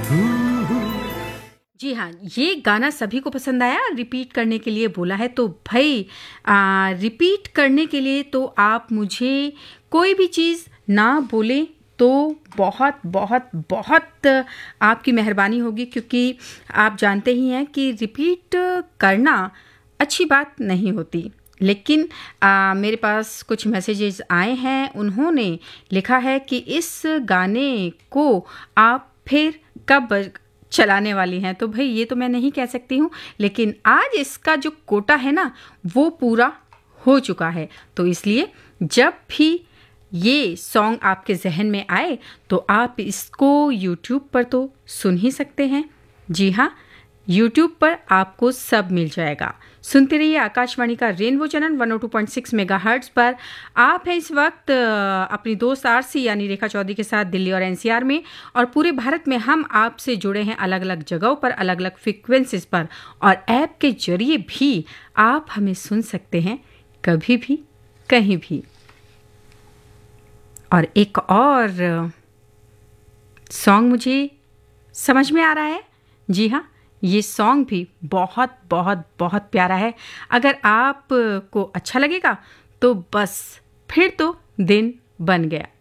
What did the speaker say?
जी हाँ, ये गाना सभी को पसंद आया, रिपीट करने के लिए बोला है तो भई रिपीट करने के लिए तो आप मुझे कोई भी चीज़ ना बोलें तो बहुत बहुत बहुत आपकी मेहरबानी होगी, क्योंकि आप जानते ही हैं कि रिपीट करना अच्छी बात नहीं होती। लेकिन मेरे पास कुछ मैसेजेस आए हैं, उन्होंने लिखा है कि इस गाने को आप फिर कब चलाने वाली हैं। तो भई ये तो मैं नहीं कह सकती हूँ, लेकिन आज इसका जो कोटा है ना वो पूरा हो चुका है। तो इसलिए जब भी ये सॉन्ग आपके ज़हन में आए तो आप इसको यूट्यूब पर तो सुन ही सकते हैं। जी हाँ, यूट्यूब पर आपको सब मिल जाएगा। सुनते रहिए आकाशवाणी का रेनबो चैनल 102.6 मेगाहर्ट्ज़ पर। आप हैं इस वक्त अपनी दोस्त आरसी यानी रेखा चौधरी के साथ दिल्ली और एनसीआर में, और पूरे भारत में हम आपसे जुड़े हैं अलग अलग जगहों पर, अलग अलग फ्रीक्वेंसीज पर, और ऐप के जरिए भी आप हमें सुन सकते हैं कभी भी कहीं भी। और एक और सॉन्ग मुझे समझ में आ रहा है। जी हाँ, ये सॉन्ग भी बहुत बहुत बहुत प्यारा है। अगर आपको अच्छा लगेगा तो बस फिर तो दिन बन गया।